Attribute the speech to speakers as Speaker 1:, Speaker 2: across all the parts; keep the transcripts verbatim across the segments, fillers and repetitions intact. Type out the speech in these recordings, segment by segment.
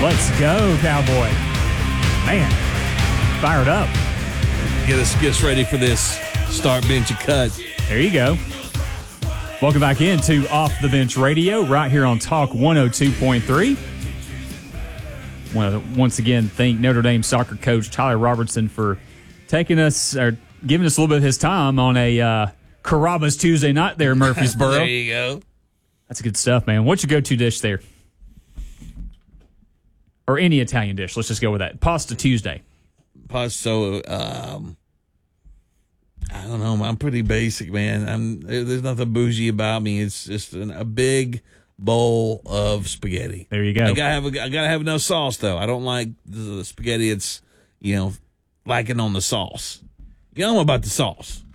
Speaker 1: Let's go, Cowboy. Man, fired up.
Speaker 2: Get us, get us ready for this start, bench, and cut.
Speaker 1: There you go. Welcome back into Off the Bench Radio right here on Talk one oh two point three. Want to once again thank Notre Dame soccer coach Tyler Robertson for taking us or giving us a little bit of his time on a uh, Carrabba's Tuesday night there in Murfreesboro.
Speaker 2: There you go.
Speaker 1: That's good stuff, man. What's your go-to dish there? Or any Italian dish. Let's just go with that. Pasta Tuesday.
Speaker 2: Pasta, um, I don't know. I'm pretty basic, man. I'm there's nothing bougie about me. It's just an, a big bowl of spaghetti.
Speaker 1: There you go.
Speaker 2: I gotta have a, I gotta have enough sauce though. I don't like the, the spaghetti. It's you know, liking on the sauce. You know about the sauce.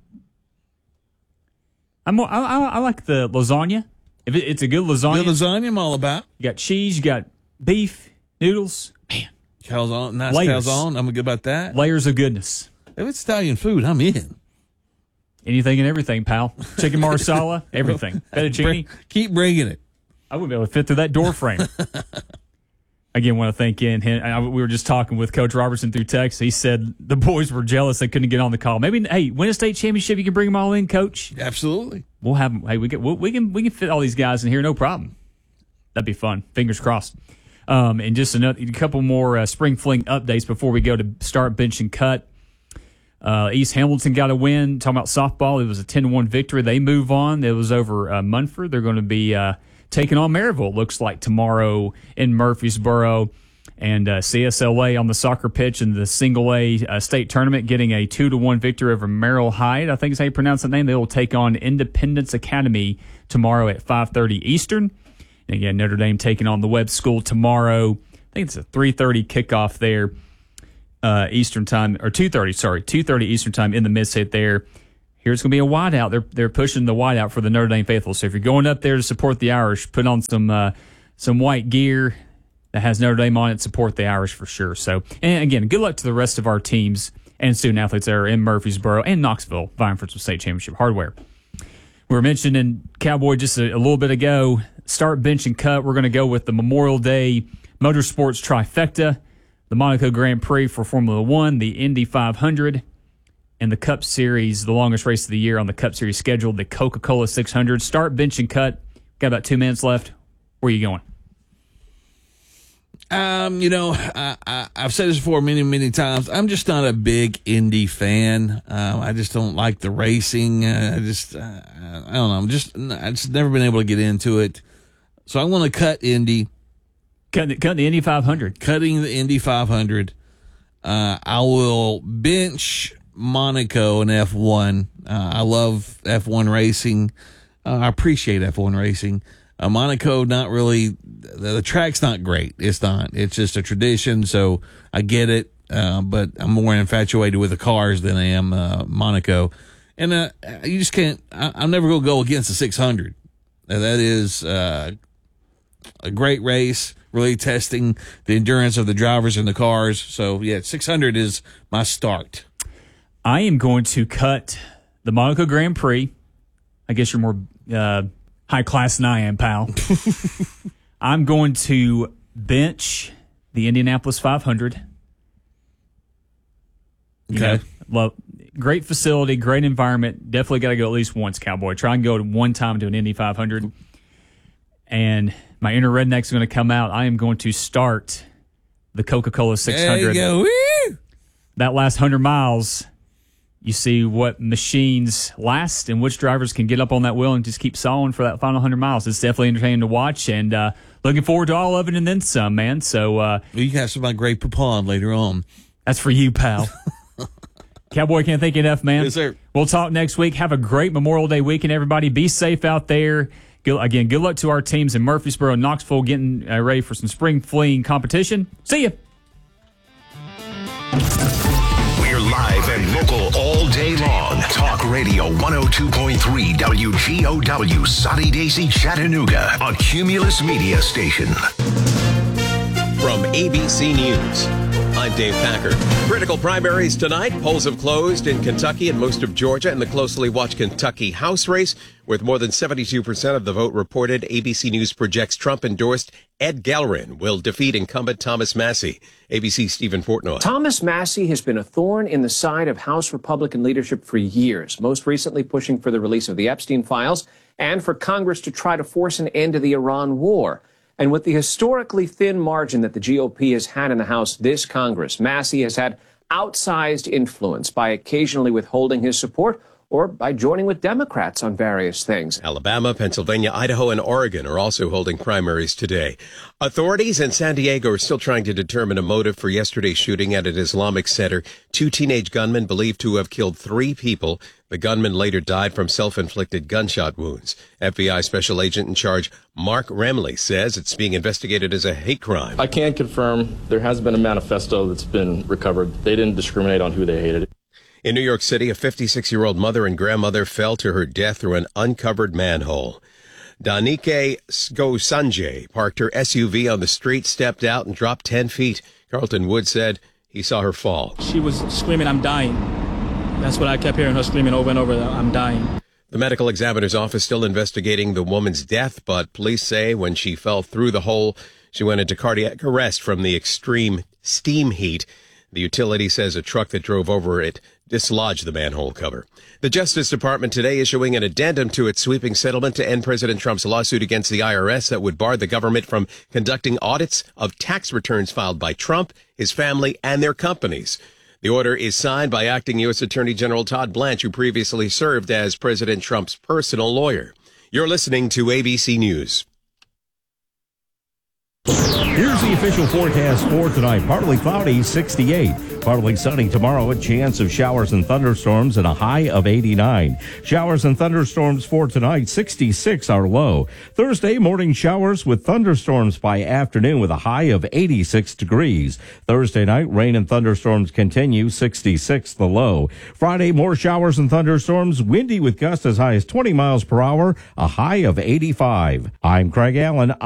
Speaker 1: I'm more, I, I, I like the lasagna. If it, it's a good lasagna,
Speaker 2: Good lasagna, I'm all about.
Speaker 1: You got cheese, you got beef, noodles. Man,
Speaker 2: Calzone, nice
Speaker 1: Layers.
Speaker 2: calzone. I'm good about that.
Speaker 1: Layers of goodness.
Speaker 2: If it's Italian food, I'm in.
Speaker 1: Anything and everything, pal. Chicken marsala, everything. Fettuccine.
Speaker 2: Keep bringing it.
Speaker 1: I wouldn't be able to fit through that door frame. Again, want to thank Ian. We were just talking with Coach Robertson through text. He said the boys were jealous they couldn't get on the call. Maybe, hey, win a state championship, you can bring them all in, Coach.
Speaker 2: Absolutely.
Speaker 1: We'll have them. Hey, we can, we can, we can fit all these guys in here, no problem. That'd be fun. Fingers crossed. Um, and just another, a couple more uh, spring fling updates before we go to start, bench, and cut. Uh, East Hamilton got a win. Talking about softball, it was a ten to one victory. They move on. It was over uh, Munford. They're going to be uh, taking on Maryville, looks like, tomorrow in Murfreesboro. And uh, C S L A on the soccer pitch in the single A uh, state tournament, getting a two to one victory over Merrill Hyde. I think is how you pronounce that name. They will take on Independence Academy tomorrow at five thirty Eastern. And again, Notre Dame taking on the Webb School tomorrow. I think it's a three thirty kickoff there, uh, Eastern time, or two thirty, sorry, two thirty Eastern time in the mid-state there. Here's going to be a whiteout. They're they're pushing the whiteout for the Notre Dame faithful. So if you're going up there to support the Irish, put on some uh, some white gear that has Notre Dame on it. Support the Irish for sure. So, and again, good luck to the rest of our teams and student athletes that are in Murfreesboro and Knoxville vying for some state championship hardware. We were mentioning Cowboy just a, a little bit ago. Start, bench, and cut. We're going to go with the Memorial Day Motorsports Trifecta, the Monaco Grand Prix for Formula One, the Indy five hundred, and the Cup Series, the longest race of the year on the Cup Series schedule, the Coca-Cola six hundred. Start, bench, and cut. Got about two minutes left. Where are you going?
Speaker 2: Um, you know, I, I, I've said this before many, many times. I'm just not a big Indy fan. Um, I just don't like the racing. Uh, I just, uh, I don't know. I'm just, I just never been able to get into it. So I want to cut Indy.
Speaker 1: Cut the, cut the Indy five hundred.
Speaker 2: Cutting the Indy five hundred. Uh, I will bench Monaco in F one. Uh, I love F one racing. Uh, I appreciate F one racing. Uh, Monaco, not really, the, the track's not great. It's not. It's just a tradition, so I get it, uh, but I'm more infatuated with the cars than I am uh, Monaco. And uh, you just can't, I, I'm never going to go against the six hundred. Now, that is uh, a great race, really testing the endurance of the drivers and the cars. So, yeah, six hundred is my start.
Speaker 1: I am going to cut the Monaco Grand Prix. I guess you're more uh, high class than I am, pal. I'm going to bench the Indianapolis five hundred. You
Speaker 2: Okay.
Speaker 1: know, love, great facility, great environment. Definitely got to go at least once, Cowboy. Try and go one time to an Indy five hundred. And my inner redneck's going to come out. I am going to start the Coca-Cola six hundred.
Speaker 2: There you go. Woo!
Speaker 1: That last one hundred miles, you see what machines last and which drivers can get up on that wheel and just keep sawing for that final one hundred miles. It's definitely entertaining to watch, and uh, looking forward to all of it and then some, man. So uh,
Speaker 2: You can have some of my great poupon later on.
Speaker 1: that's for you, pal. Cowboy, can't thank you enough, man.
Speaker 2: Yes, sir.
Speaker 1: We'll talk next week. Have a great Memorial Day weekend, everybody. Be safe out there. Good, again, good luck to our teams in Murfreesboro and Knoxville getting uh, ready for some spring fleeing competition. See ya.
Speaker 3: We're live and local all day long. Talk Radio one oh two point three W G O W, Soddy Daisy, Chattanooga, a Cumulus media station.
Speaker 4: From A B C News, I'm Dave Packer. Critical primaries tonight. Polls have closed in Kentucky and most of Georgia in the closely watched Kentucky House race. With more than seventy-two percent of the vote reported, A B C News projects Trump-endorsed Ed Gelrin will defeat incumbent Thomas Massie. A B C's Stephen Portnoy.
Speaker 5: Thomas Massie has been a thorn in the side of House Republican leadership for years, most recently pushing for the release of the Epstein files and for Congress to try to force an end to the Iran war. And with the historically thin margin that the G O P has had in the House this Congress, Massie has had outsized influence by occasionally withholding his support or by joining with Democrats on various things.
Speaker 4: Alabama, Pennsylvania, Idaho, and Oregon are also holding primaries today. Authorities in San Diego are still trying to determine a motive for yesterday's shooting at an Islamic center. Two teenage gunmen believed to have killed three people. The gunman later died from self-inflicted gunshot wounds. F B I Special Agent in charge Mark Remley says it's being investigated as a hate crime.
Speaker 6: I can confirm there has been a manifesto that's been recovered. They didn't discriminate on who they hated.
Speaker 4: In New York City, a fifty-six-year-old mother and grandmother fell to her death through an uncovered manhole. Danike Skosanjay parked her S U V on the street, stepped out, and dropped ten feet. Carlton Wood said he saw her fall.
Speaker 7: She was screaming, "I'm dying." That's what I kept hearing her screaming over and over, "I'm dying."
Speaker 4: The medical examiner's office still investigating the woman's death, but police say when she fell through the hole, she went into cardiac arrest from the extreme steam heat. The utility says a truck that drove over it dislodged the manhole cover. The Justice Department today issuing an addendum to its sweeping settlement to end President Trump's lawsuit against the I R S that would bar the government from conducting audits of tax returns filed by Trump, his family, and their companies. The order is signed by acting U S Attorney General Todd Blanche, who previously served as President Trump's personal lawyer. You're listening to A B C News.
Speaker 8: Here's the official forecast for tonight. Partly cloudy, sixty-eight. Partly sunny tomorrow, a chance of showers and thunderstorms and a high of eighty-nine. Showers and thunderstorms for tonight, sixty-six our low. Thursday, morning showers with thunderstorms by afternoon with a high of eighty-six degrees. Thursday night, rain and thunderstorms continue, sixty-six the low. Friday, more showers and thunderstorms, windy with gusts as high as twenty miles per hour, a high of eighty-five. I'm Craig Allen.